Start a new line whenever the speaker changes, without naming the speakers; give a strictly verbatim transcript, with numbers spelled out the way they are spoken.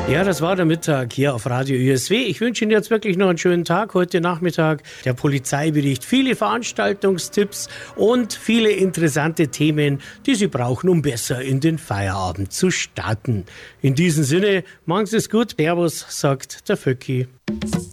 Ja, das war der Mittag hier auf Radio Ü S W. Ich wünsche Ihnen jetzt wirklich noch einen schönen Tag heute Nachmittag. Der Polizeibericht, viele Veranstaltungstipps und viele interessante Themen, die Sie brauchen, um besser in den Feierabend zu starten. In diesem Sinne, machen Sie es gut. Servus, sagt der Vöcki.